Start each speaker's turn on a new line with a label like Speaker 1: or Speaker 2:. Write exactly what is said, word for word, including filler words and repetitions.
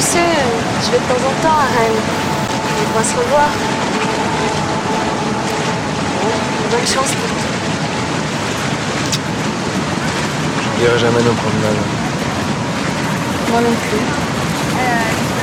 Speaker 1: sais, je vais de temps en temps à Rennes. On va se revoir. Bon, bonne chance pour tout.
Speaker 2: Je n'irai jamais nos promenades.
Speaker 1: Moi non plus.